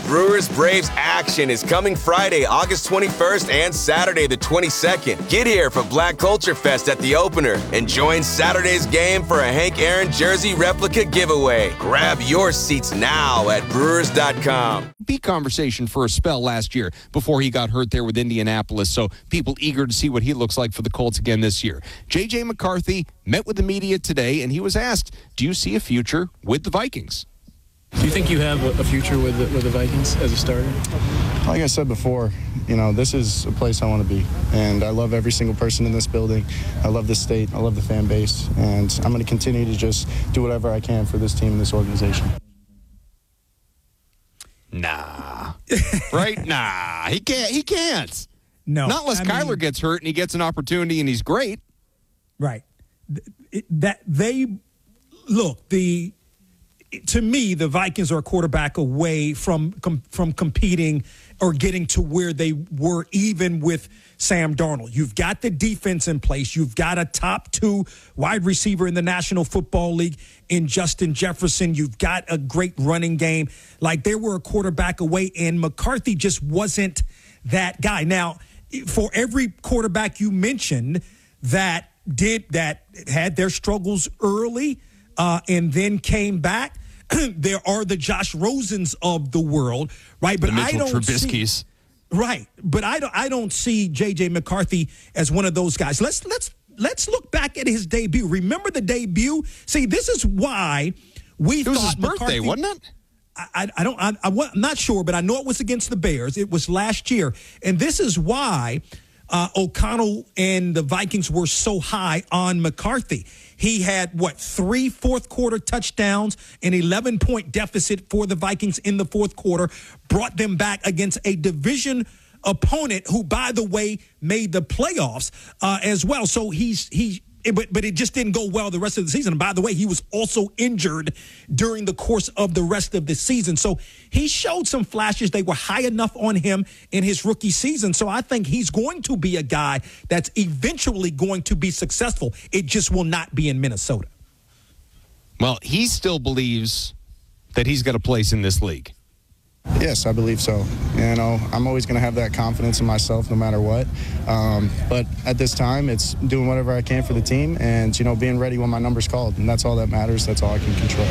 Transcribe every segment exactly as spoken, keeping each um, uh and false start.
Brewers Braves action is coming Friday, August twenty-first and Saturday the twenty-second. Get here for Black Culture Fest at the opener and join Saturday's game for a Hank Aaron jersey replica giveaway. Grab your seats now at brewers dot com. Beat conversation for a spell last year before he got hurt there with Indianapolis, so people eager to see what he looks like for the Colts again this year. J J. McCarthy met with the media today, and he was asked, do you see a future with the Vikings? Do you think you have a future with the, with the Vikings as a starter? Like I said before, you know, this is a place I want to be, and I love every single person in this building. I love this state. I love the fan base, and I'm going to continue to just do whatever I can for this team and this organization. Nah. Right? Nah. He can't. He can't. No. Not unless I Kyler mean, gets hurt and he gets an opportunity and he's great. Right. It, that they look the. To me, the Vikings are a quarterback away from com, from competing or getting to where they were even with Sam Darnold. You've got the defense in place. You've got a top two wide receiver in the National Football League in Justin Jefferson. You've got a great running game. Like, they were a quarterback away, and McCarthy just wasn't that guy. Now, for every quarterback you mentioned that did that had their struggles early uh, and then came back, there are the Josh Rosens of the world, right? But the Mitchell I don't Trubisky's. see, right? But I don't. I don't see J J. McCarthy as one of those guys. Let's let's let's look back at his debut. Remember the debut? See, this is why we it thought was his McCarthy, birthday, wasn't it? I, I, I don't. I, I'm not sure, but I know it was against the Bears. It was last year, and this is why uh, O'Connell and the Vikings were so high on McCarthy. He had, what, three fourth-quarter touchdowns, an eleven-point deficit for the Vikings in the fourth quarter, brought them back against a division opponent who, by the way, made the playoffs uh, as well. So he's he, but but it just didn't go well the rest of the season. And by the way, he was also injured during the course of the rest of the season. So he showed some flashes. They were high enough on him in his rookie season. So I think he's going to be a guy that's eventually going to be successful. It just will not be in Minnesota. Well, he still believes that he's got a place in this league. Yes, I believe so. You know, I'm always going to have that confidence in myself no matter what. Um, but at this time, it's doing whatever I can for the team and, you know, being ready when my number's called. And that's all that matters. That's all I can control.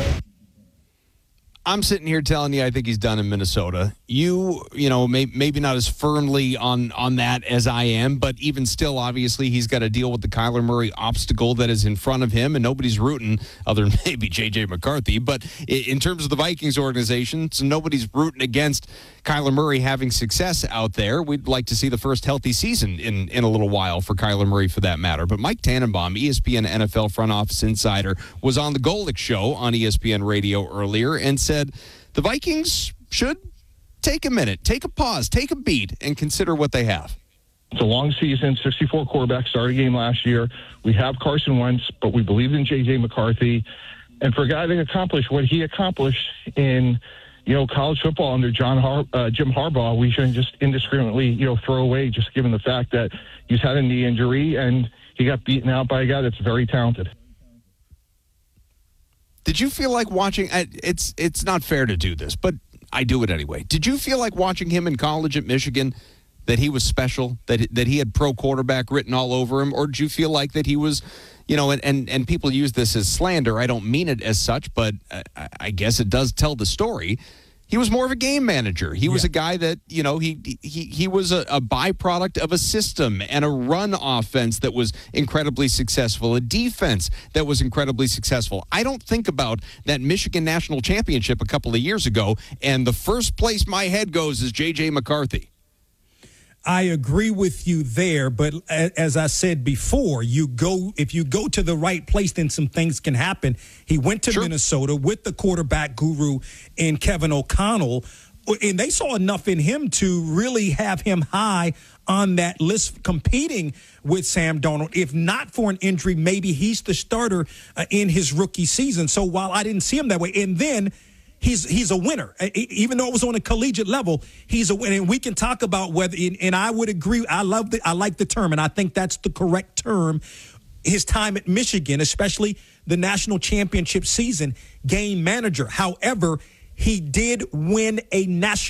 I'm sitting here telling you I think he's done in Minnesota. You, you know, may, maybe not as firmly on, on that as I am, but even still, obviously, he's got to deal with the Kyler Murray obstacle that is in front of him, and nobody's rooting, other than maybe J J. McCarthy. But in terms of the Vikings organization, so nobody's rooting against Kyler Murray having success out there. We'd like to see the first healthy season in, in a little while for Kyler Murray, for that matter. But Mike Tannenbaum, E S P N N F L front office insider, was on the Golick Show on E S P N Radio earlier and said the Vikings should take a minute, take a pause, take a beat, and consider what they have. It's a long season, sixty-four quarterbacks started a game last year. We have Carson Wentz, but we believe in J J. McCarthy. And for a guy to accomplish what he accomplished in, you know, college football under John Har- uh, Jim Harbaugh, we shouldn't just indiscriminately, you know, throw away, just given the fact that he's had a knee injury and he got beaten out by a guy that's very talented. Did you feel like watching, it's it's not fair to do this, but I do it anyway. Did you feel like watching him in college at Michigan that he was special, that that he had pro quarterback written all over him, or did you feel like that he was, you know, and, and, and people use this as slander. I don't mean it as such, but I, I guess it does tell the story. He was more of a game manager. He was yeah. a guy that, you know, he he he was a, a byproduct of a system and a run offense that was incredibly successful, a defense that was incredibly successful. I don't think about that Michigan National Championship a couple of years ago, and the first place my head goes is J J. McCarthy. I agree with you there, but as I said before, you go if you go to the right place, then some things can happen. He went to sure. Minnesota with the quarterback guru in Kevin O'Connell, and they saw enough in him to really have him high on that list competing with Sam Darnold. If not for an injury, maybe he's the starter uh, in his rookie season. So while I didn't see him that way, and then He's he's a winner. Even though it was on a collegiate level, he's a winner. And we can talk about whether, and I would agree, I love the, I like the term, and I think that's the correct term. His time at Michigan, especially the national championship season, game manager. However, he did win a national